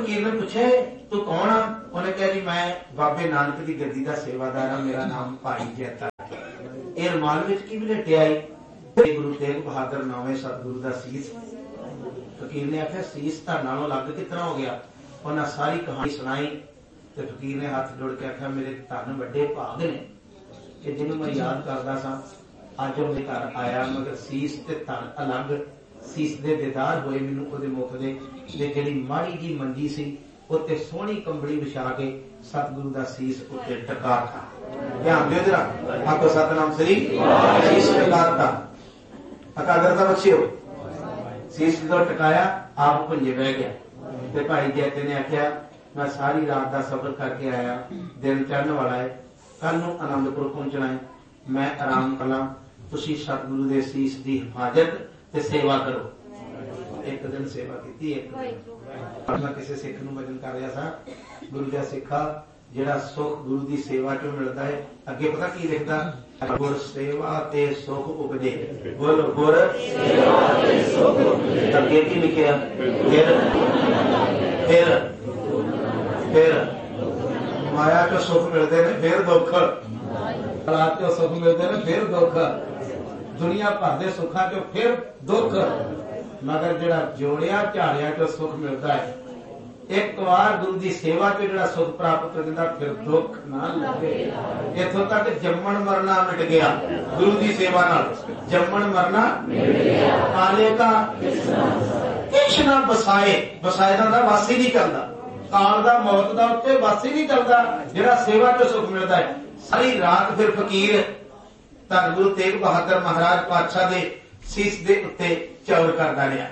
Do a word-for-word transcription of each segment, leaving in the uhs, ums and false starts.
फकीर ने पूछे तू कौन आ? उन्हें कहा जी मैं बाबे नानक की गद्दी का सेवादार हाँ, मेरा नाम भाई जैता। ये रुमाल विच की लटिया गुरु तेग बहादुर नौवें सतगुरु का सीस। फकीर ने आख्या सीस तां नालों अलग कितना हो गया? उन्हें सारी कहानी सुनाई तो फकीर ने हाथ जोड़ के आख्या मेरे धन वड्डे भाग ने कि जिन्हों मैं याद करता सा अज वो मेरे घर आया, मगर सीस ते धन अलग। सीस दे दीदार होए मैनूं ओहदे मुख दे ते जिहड़ी माड़ी जी मंजी सी उत्ते सोहणी कंबली विछा के सतगुरु दा सीस उत्ते टका था। ध्यान दिओ जरा, आखो सतनाम श्री सीस टकाता अकादर दा बख्शिओ। सीस जो टकाया आप भुंजे बह गया ते भाई जैते ने आख्या मैं सारी रात का सफर करके आया, दिन चढ़ने वाला है, कल नूं आनंदपुर पहुंचना है, मैं आराम करा, तुसीं सतगुरु दे सीस दी हिफाजत ते सेवा करो। एक दिन सेवा की। एक मैं किसी सिख नूं भजन कर रहा था, गुरु दा सिखा जिहड़ा सुख गुरु दी सेवा चों मिलदा है, अगे पता की लिखदा? गुर सेवा ते सुख उपजे। बोलो गुर सेवा ते सुख उपजे। अगे की लिखिया? फिर फिर फिर माया चो सुख मिलते हैं, फिर दुख हालात चो सुख मिलते हैं, फिर दुख दुनिया भर के सुखा चो फिर दुख। मगर जिहड़ा जोड़िया झाड़िया चो सुख मिलता है, एक बार गुरु की सेवा चो जिहड़ा सुख प्राप्त कर दिंदा, फिर दुख ना लगे। इथों तक जम्मण मरना मिट गया गुरु की सेवा नाल। जम्मण मरना काले का किश ना बसाए। बसाए का वासी नहीं चलता, काल का मौत का उत्ते वासी नहीं चलता, जिहड़ा सेवा चो सुख मिलता है। सारी रात फिर फकीर धन गुरु तेग बहादुर महाराज पातशाह दे सीस दे उत्ते चौर करदा रहा।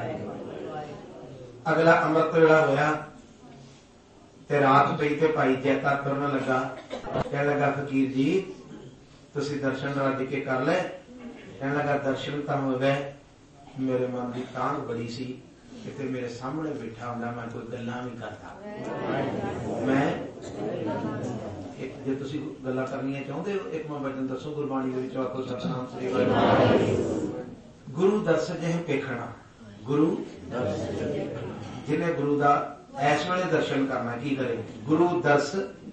अगला अमृत वेला होया ते रात पई ते भाई जैता तुरन लगा, कह लगा फकीर जी तुसी दर्शन रज के कर ले। कह लगा दर्शन तो हो गए, मेरे मन की तांग बड़ी सी कि मेरे सामने बैठा होंदा मैं कोई गल्लां नहीं करता। मैं जे तुसी गल्लां करनियां चाहुंदे हो, एक मैं वचन दसो गुरबाणी दे विच आखो सतनाम श्री वाहिगुरू। गुरु दर्श जिह पेखना, गुरु जिन्हें गुरु दा ऐस वेले दर्शन करना की करे? गुरु दर्श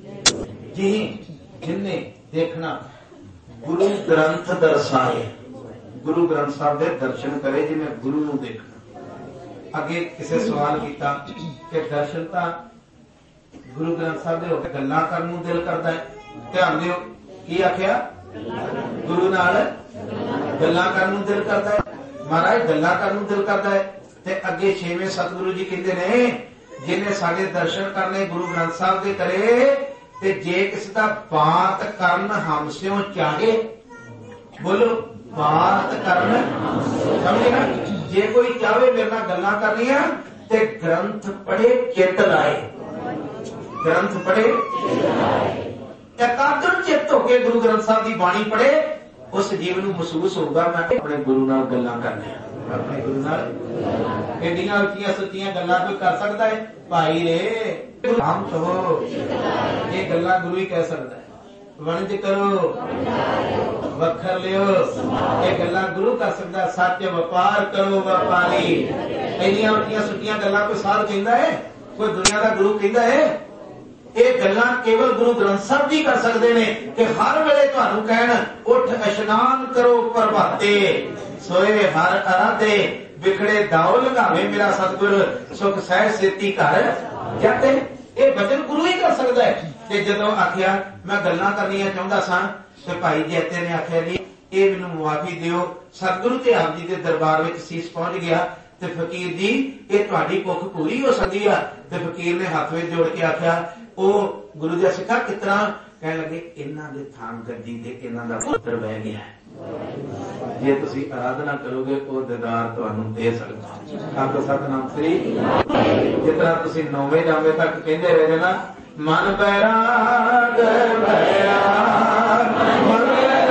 जिह जिन्हें देखना, गुरु ग्रंथ दर्शाए। गुरु ग्रंथ साहब दे दर्शन करे जिन्हें गुरु नूं देखना। अगे किसी सवाल किया कि दर्शन तो गुरु ग्रंथ साहब दे होके गल्लां करन नूं दिल करदा है। ध्यान दिओ की आख्या? गुरु नाल गल्लां करन नूं दिल करदा है। महाराज गल्लां करन नूं दिल करदा है ते अगे छेवें सतगुरु जी कहंदे ने जिन्हें साडे दर्शन करने गुरु ग्रंथ साहब दे करे ते जे किसी दा बात करन हमसियों चाहे। बोलो बात करन समझे ना? जे कोई चाहे मेरे नाल गल्लां करनियां ते ग्रंथ पढ़े चित लाए, ग्रंथ पढ़े एकाग्र चित्त होके गुरु ग्रंथ साहब की बाणी पढ़े, उस जीव नूं महसूस होगा मैं अपने गुरु नाल गल्लां करनियां। अपने गुरु नाल एडियां उच्चियां सुच्चियां गल्लां कोई कर सकता है? भाई रे हम कहो ये गल्लां गुरु ही कह सकता है। वणज करो वखर लियो, ये गल्लां गुरु कर सकता। सच व्यापार करो व्यापारी। एडियां उच्चियां सुच्चियां गल्लां कोई साध कहंदा है? कोई दुनिया का गुरु कहंदा है? ये गल्लां केवल गुरु ग्रंथ साहब जी कर सकते हैं कि हर वेले तुहानूं कहण उठ इशनान करो प्रभाते, सोए हर अराधे, बिखड़े दाओ लगावे मेरा सतगुर, सुख सहज सेती घर जाते। ये वचन गुरु ही कर सकता है। कि जदों आख्या मैं गल्लां करनियां चाहुंदा सां ते भाई जैते ने आख्या जी ये मैनूं मुआफी दिओ। सतगुरु ते आप जी के दरबार विच सीस पहुंच गया ते फकीर जी ये तुहाडी भुख पूरी हो सकदी है। ते फकीर ने हाथ विच जोड़ के आख्या ओ गुरु जी सिखा कितना? कह लगे इन्हां दे थान गद्दी ते इन्हां दा पुत्र बह गया है, जे तुसीं आराधना करोगे वो दीदार तुहानूं दे सकदा। आखो सतनाम श्री। जितना तुसीं नौवें जामे तक कहंदे रहे ना मन बैराग भया